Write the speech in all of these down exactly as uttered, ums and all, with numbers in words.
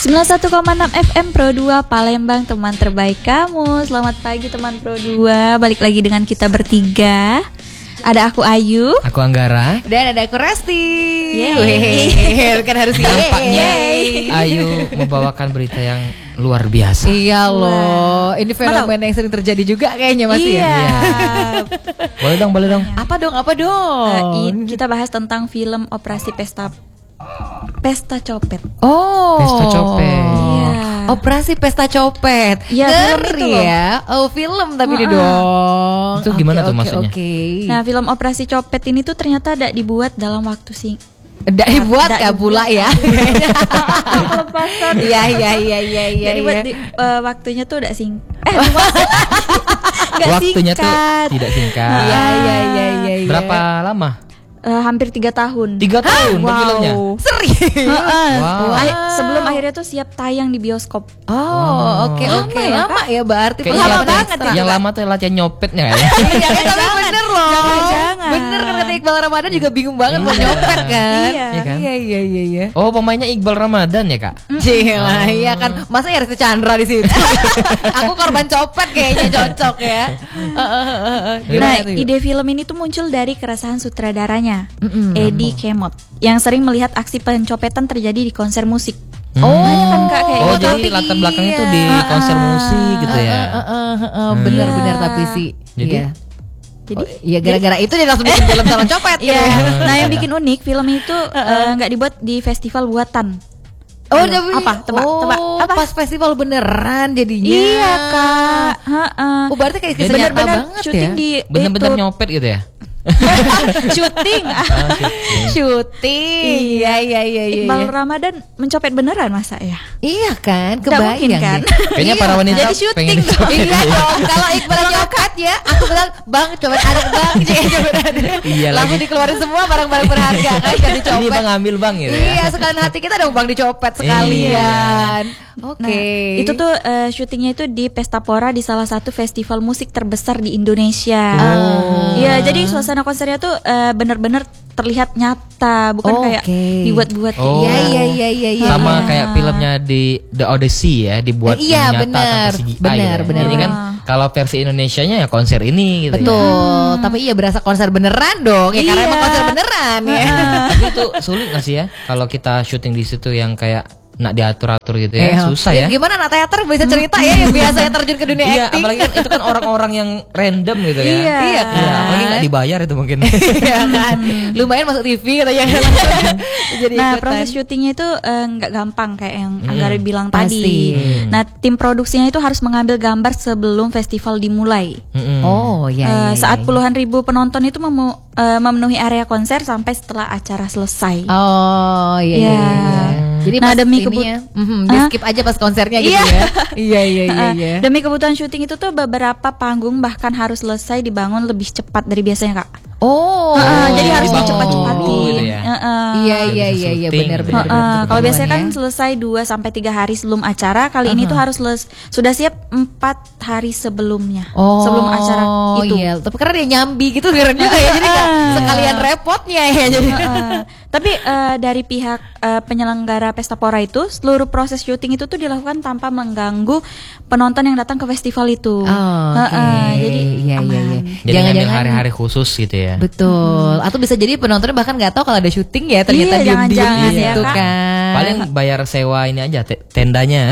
sembilan puluh satu koma enam F M Pro dua Palembang, teman terbaik kamu. Selamat pagi teman Pro dua. Balik lagi dengan kita bertiga. Ada aku Ayu, aku Anggara, dan ada aku Resti. Yeay. Kan harus nampaknya Ayu membawakan berita yang luar biasa. Iya loh, ini fenomena yang sering terjadi juga kayaknya Mas iya. ya. Boleh dong, boleh dong. Apa dong, apa dong? Uh, kita bahas tentang film Operasi Pesta Pesta Copet. Oh, Pesta Copet. Iya. Operasi Pesta Copet. Iya, film itu loh. Ya. Oh, film tapi uh-uh. ini dong. Itu gimana okay, tuh okay, maksudnya? Okay. Nah, film Operasi Copet ini tuh ternyata tidak dibuat dalam waktu sing. Tidak dibuat ya pula ya. Pelepasan. Iya iya iya iya iya. Jadi buat di, uh, waktunya tuh udah sing. Eh, Gak waktunya singkat. tuh tidak singkat. Iya iya iya iya. Berapa lama? Uh, hampir tiga tahun. Tiga tahun wow. filmnya. Serius? Uh-uh. Wow. Ah- sebelum akhirnya tuh siap tayang di bioskop. Oh, oke Wow. oke. Lama ya, Lama ya berarti. Kayaknya lama latihan- banget ya, yang Kak. lama tuh latihan nyopetnya ya. Iya, tapi Jangan. bener loh. Jangan-jangan. Bener kan kata Iqbal Ramadan juga bingung banget mau Iya. nyopet kan? Iya. Iya kan? Iya iya iya iya. Oh, pemainnya Iqbal Ramadan ya, Kak? Cila, iya kan. Masa ya Resti Chandra di situ? Aku korban copet kayaknya cocok ya. Uh, uh, uh, uh. Nah, Gimana tuh, Yu? ide film ini tuh muncul dari keresahan sutradaranya, Mm-mm. Eddie Kemot, yang sering melihat aksi pencopetan terjadi di konser musik. Oh, Banyak kan, Kak, kayak Oh, gitu. jadi latar belakangnya tuh di Iya. konser musik gitu ya. Uh, uh, uh, uh, uh, benar-benar Iya. tapi sih. Jadi? Iya. Jadi, Oh, iya gara-gara itu dia langsung bikin film sama copet. iya. gitu ya. Nah, yang bikin unik film itu eh, nggak dibuat di festival buatan. Oh, Ayo, tapi apa? Tebak, oh, tebak. Apa? Pas festival beneran jadinya. Iya, Kak. Heeh. Oh, berarti kayak kisah nyata Bener-bener banget syuting ya. di Bener-bener itu. nyopet gitu ya. syuting. Syuting. Iya iya iya iya. Iqbal iya. Ramadan mencopet beneran masa ya? Iya kan, Nggak mungkin kebayang kan? deh. Kayaknya Iya. para wanita Jadi syuting pengen dong. dicopet. Iya dong, kalau Iqbal nyopet ya, aku bilang, "Bang, copet ada Bang." Copet ada. Iya Langsung lagi. dikeluarin semua barang-barang berharga kan jadi Ini copet. Bang ambil Bang gitu ya. Iya, sekalian hati kita dong Bang dicopet sekalian. Oke. Nah, itu tuh eh, syutingnya itu di Pesta Pora, di salah satu festival musik terbesar di Indonesia. Oh. Iya, jadi suasana konsernya tuh eh, bener-bener terlihat nyata, bukan Oke. kayak dibuat-buat kayak Oh. Iya gitu. iya iya iya iya. Sama Iya. kayak filmnya di The Odyssey ya, dibuat Eh, iya, nyata benar. tanpa C G I. Benar, ya. benar, Ini kan benar. kalau versi Indonesianya ya konser ini gitu ya. Betul, tapi iya berasa konser beneran dong ya karena Iya. emang konser beneran ya. Tapi itu sulit gak sih ya kalau kita syuting di situ yang kayak nak diatur-atur gitu ya, Eh, susah ya. Gimana anak teater bisa cerita ya yang biasanya terjun ke dunia Iya, acting. apalagi kan itu kan orang-orang yang random gitu ya. Iya. Iya kan? Iya, apalagi nggak dibayar itu mungkin. Iya kan. Lumayan masuk T V katanya. Jadi Nah, ikutan. proses syutingnya itu eh, nggak gampang kayak yang Hmm. Anggara bilang Pasti. tadi. Hmm. Nah, tim produksinya itu harus mengambil gambar sebelum festival dimulai. Mm-mm. Oh Eh, iya, iya, iya, saat iya. puluhan ribu penonton itu memu- eh, memenuhi area konser sampai setelah acara selesai. Oh iya iya. Iya. iya. Jadi Nah, pas demi ininya, kebut- mhm, di Hah? skip aja pas konsernya gitu Iya. ya. Iya iya iya Uh, iya. Demi kebutuhan syuting itu tuh beberapa panggung bahkan harus selesai dibangun lebih cepat dari biasanya, Kak. Oh. Uh, jadi harus dibangun dicepat-cepatin. dulu gitu ya. Uh, uh. Iya Biar iya bisa iya iya syuting benar gitu. benar. Uh, benar. uh, kalau biasanya kan Kebetulan ya. selesai dua sampai tiga hari sebelum acara, kali ini tuh harus les- sudah siap empat hari sebelumnya. Oh, sebelum acara itu. iya. Tapi karena dia nyambi gitu keren juga ya. Jadi nggak sekalian repotnya ya. Jadi. Uh, uh. Tapi uh, dari pihak uh, penyelenggara Pesta Pora itu, seluruh proses syuting itu tuh dilakukan tanpa mengganggu penonton yang datang ke festival itu. Oh, Uh, oke. uh, jadi iya, iya, aman. iya. Jadi ngambil hari-hari khusus gitu ya. Betul. Atau bisa jadi penontonnya bahkan nggak tahu kalau ada syuting ya ternyata Iya, diem-diem jangan-jangan gitu ya, Kak. kan. Paling bayar sewa ini aja te- tendanya.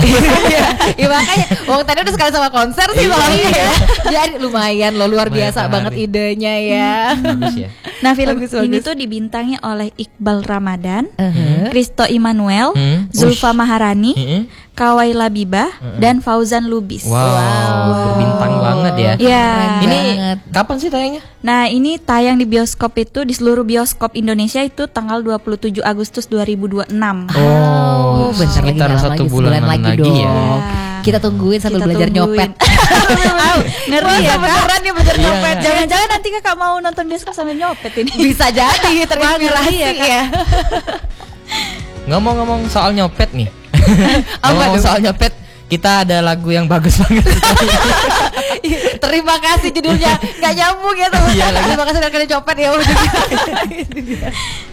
Ya makanya Wong tadi udah sekali sama konser sih soalnya ya. Jadi lumayan loh luar Lumayan biasa per banget hari. idenya ya. Bagus ya. Nah, film Bagus, ini bagus. tuh dibintangi oleh Iqbal Ramadan, Uh-huh. Christo Immanuel, Hmm. Zulfa Maharani, Mm-mm. Kawai Labibah, dan Fauzan Lubis. Wow, berbintang banget ya. Ya. Ini banget. kapan sih tayangnya? Nah, ini tayang di bioskop itu di seluruh bioskop Indonesia itu tanggal dua puluh tujuh Agustus dua ribu dua puluh enam. Oh, bentar lagi, sekitar nggak lama satu lagi, bulan sebulan lagi lagi dong. ya. Kita tungguin sambil Kita belajar tungguin. nyopet. Ngeri ya, Kak? beneran nih belajar Iya, nyopet. Kak. Jangan-jangan nanti Kakak mau nonton bioskop sambil nyopet ini. Bisa jadi terinspirasi ya, Kak. ya. Ngomong-ngomong soal nyopet nih. Apa Ngomong tuh? soal nyopet, kita ada lagu yang bagus banget. Terima kasih judulnya nggak nyambung ya teman. Iya, lagi. Terima kasih udah kalian copet ya udah.